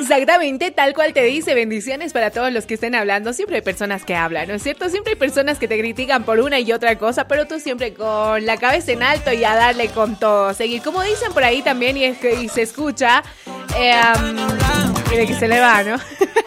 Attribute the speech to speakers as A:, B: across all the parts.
A: Exactamente, tal cual te dice. Bendiciones para todos los que estén hablando. Siempre hay personas que hablan, ¿no es cierto? Siempre hay personas que te critican por una y otra cosa, pero tú siempre con la cabeza en alto y a darle con todo. Seguir, como dicen por ahí también, y se escucha, y de que se le va, ¿no?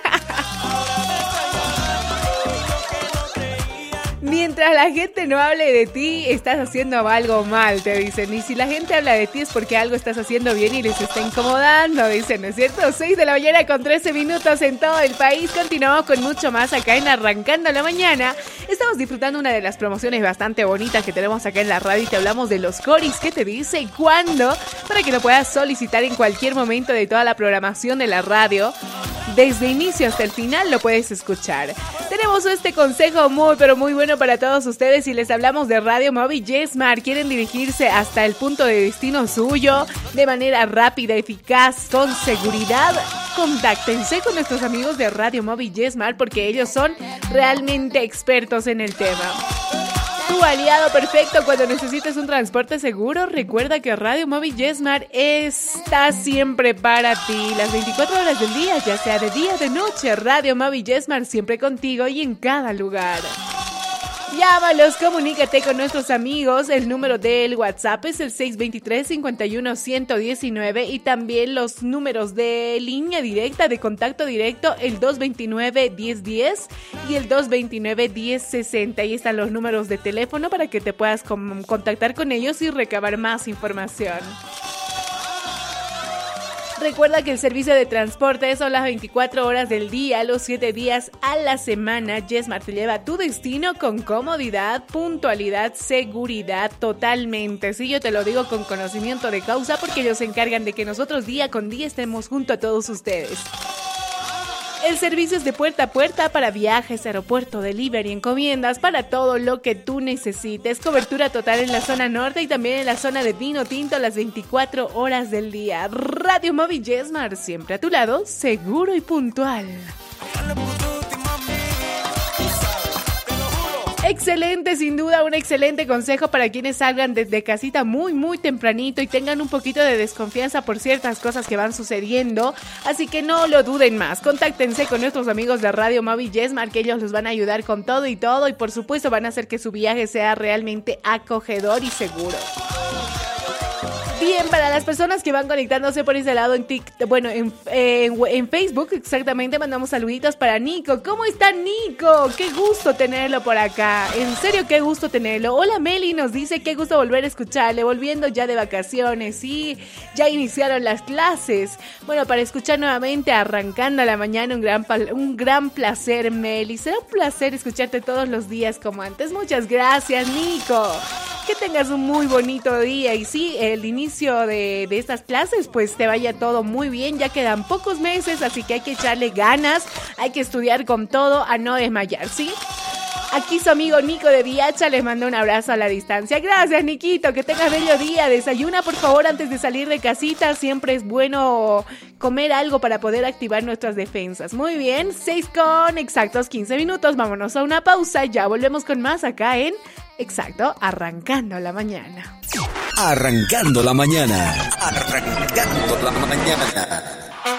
A: Mientras la gente no hable de ti, estás haciendo algo mal, te dicen. Y si la gente habla de ti es porque algo estás haciendo bien y les está incomodando, dicen, ¿no es cierto? 6 de la mañana con 13 minutos en todo el país. Continuamos con mucho más acá en Arrancando la Mañana. Estamos disfrutando una de las promociones bastante bonitas que tenemos acá en la radio y te hablamos de los Coris. ¿Qué te dice y cuándo? Para que lo puedas solicitar en cualquier momento de toda la programación de la radio. Desde inicio hasta el final lo puedes escuchar. Tenemos este consejo muy pero muy bueno para todos ustedes y les hablamos de Radio Móvil YesMart. ¿Quieren dirigirse hasta el punto de destino suyo de manera rápida, eficaz, con seguridad? Contáctense con nuestros amigos de Radio Móvil YesMart porque ellos son realmente expertos en el tema. Tu aliado perfecto cuando necesites un transporte seguro. Recuerda que Radio Móvil YesMart está siempre para ti. Las 24 horas del día, ya sea de día o de noche. Radio Móvil YesMart siempre contigo y en cada lugar. Llámalos, comunícate con nuestros amigos. El número del WhatsApp es el 623-51-119 y también los números de línea directa, de contacto directo, el 229-1010 y el 229-1060. Ahí están los números de teléfono para que te puedas contactar con ellos y recabar más información. Recuerda que el servicio de transporte son las 24 horas del día, los 7 días a la semana. YesMart te lleva a tu destino con comodidad, puntualidad, seguridad totalmente. Sí, yo te lo digo con conocimiento de causa porque ellos se encargan de que nosotros día con día estemos junto a todos ustedes. El servicio es de puerta a puerta para viajes, aeropuerto, delivery, encomiendas, para todo lo que tú necesites. Cobertura total en la zona norte y también en la zona de vino tinto las 24 horas del día. Radio Móvil YesMart, siempre a tu lado, seguro y puntual. Excelente, sin duda, un excelente consejo para quienes salgan desde casita muy, muy tempranito y tengan un poquito de desconfianza por ciertas cosas que van sucediendo. Así que no lo duden más. Contáctense con nuestros amigos de Radio Móvil YesMart, que ellos los van a ayudar con todo y por supuesto van a hacer que su viaje sea realmente acogedor y seguro. Bien, para las personas que van conectándose por ese lado en Facebook, exactamente, mandamos saluditos para Nico. ¿Cómo está Nico? Qué gusto tenerlo por acá. En serio, qué gusto tenerlo. Hola, Meli nos dice, qué gusto volver a escucharle, volviendo ya de vacaciones. Sí, ya iniciaron las clases. Bueno, para escuchar nuevamente Arrancando la Mañana, un gran placer, Meli. Será un placer escucharte todos los días como antes. Muchas gracias, Nico. Que tengas un muy bonito día y sí, el inicio de estas clases pues te vaya todo muy bien, ya quedan pocos meses, así que hay que echarle ganas, hay que estudiar con todo, a no desmayar, ¿sí? Aquí su amigo Nico de Viacha les manda un abrazo a la distancia. Gracias, Niquito, que tengas bello día. Desayuna, por favor, antes de salir de casita. Siempre es bueno comer algo para poder activar nuestras defensas. Muy bien, 6 con exactos 15 minutos. Vámonos a una pausa. Ya volvemos con más acá en Exacto, Arrancando la Mañana.
B: Arrancando la Mañana. Arrancando la Mañana.